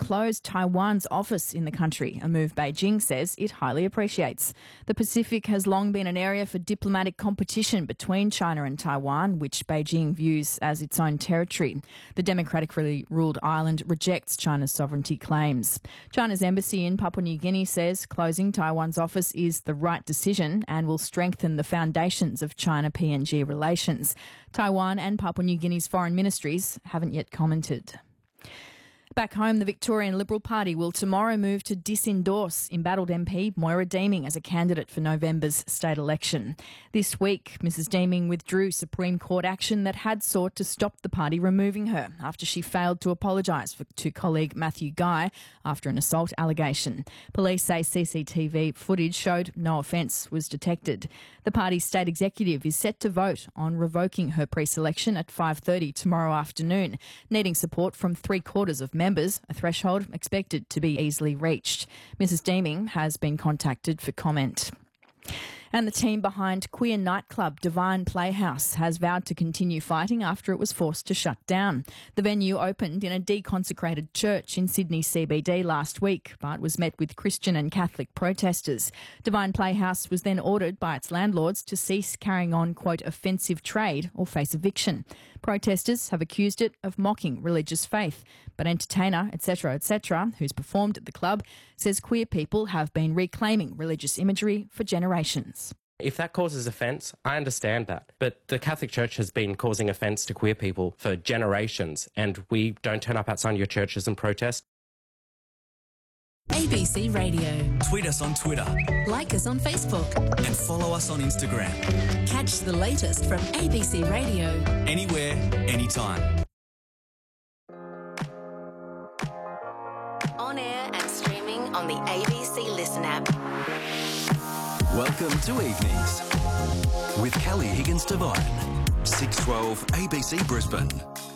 close Taiwan's office in the country, a move Beijing says it highly appreciates. The Pacific has long been an area for diplomatic competition between China and Taiwan, which Beijing views as its own territory. The democratically ruled island rejects China's sovereignty claims. China's embassy in Papua New Guinea says closing Taiwan's office is the right decision and will strengthen the foundations of China-PNG relations. Taiwan and Papua New Guinea's foreign ministries haven't yet commented. Back home, the Victorian Liberal Party will tomorrow move to disendorse embattled MP Moira Deeming as a candidate for November's state election. This week, Mrs Deeming withdrew Supreme Court action that had sought to stop the party removing her after she failed to apologise to colleague Matthew Guy after an assault allegation. Police say CCTV footage showed no offence was detected. The party's state executive is set to vote on revoking her pre-selection at 5:30 tomorrow afternoon, needing support from three-quarters of members, a threshold expected to be easily reached. Mrs Deeming has been contacted for comment. And the team behind queer nightclub Divine Playhouse has vowed to continue fighting after it was forced to shut down. The venue opened in a deconsecrated church in Sydney CBD last week, but was met with Christian and Catholic protesters. Divine Playhouse was then ordered by its landlords to cease carrying on, quote, offensive trade or face eviction. Protesters have accused it of mocking religious faith, but entertainer, etc., who's performed at the club, says queer people have been reclaiming religious imagery for generations. If that causes offence, I understand that. But the Catholic Church has been causing offence to queer people for generations, and we don't turn up outside your churches and protest. ABC Radio. Tweet us on Twitter. Like us on Facebook. And follow us on Instagram. Catch the latest from ABC Radio. Anywhere, anytime. On air and streaming on the ABC Listen app. Welcome to Evenings with Kelly Higgins-Devine, 612 ABC Brisbane.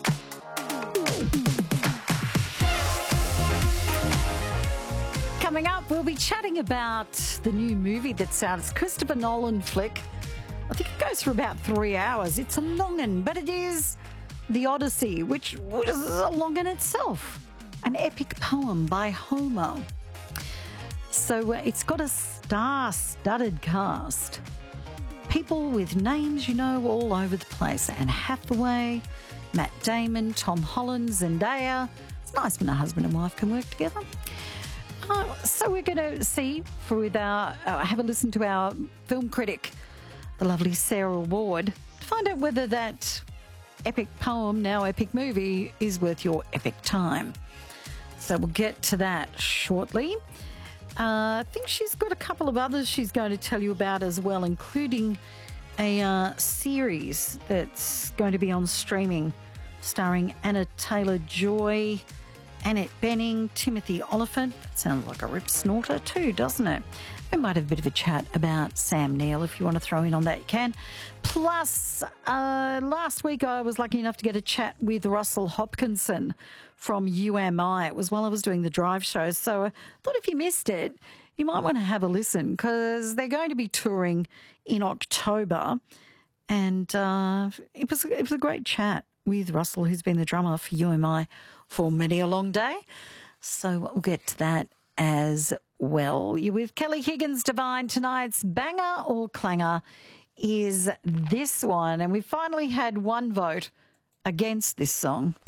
Coming up, we'll be chatting about the new movie that's out. It's Christopher Nolan flick. I think it goes for about 3 hours. It's a long one, but it is The Odyssey, which is a long in itself. An epic poem by Homer. So it's got a star-studded cast. People with names you know all over the place. Anne Hathaway, Matt Damon, Tom Holland, Zendaya. It's nice when a husband and wife can work together. So we're going to see, have a listen to our film critic, the lovely Sarah Ward, to find out whether that epic poem, now epic movie, is worth your epic time. So we'll get to that shortly. I think she's got a couple of others she's going to tell you about as well, including a series that's going to be on streaming starring Anna Taylor-Joy, Annette Bening, Timothy Oliphant. That sounds like a rip snorter too, doesn't it? We might have a bit of a chat about Sam Neill. If you want to throw in on that, you can. Plus, last week I was lucky enough to get a chat with Russell Hopkinson from UMI. It was while I was doing the drive show. So I thought if you missed it, you might want to have a listen because they're going to be touring in October. And it was a great chat with Russell, who's been the drummer for UMI for many a long day. So we'll get to that as well. You're with Kelly Higgins-Devine. Tonight's banger or clanger is this one. And we finally had one vote against this song.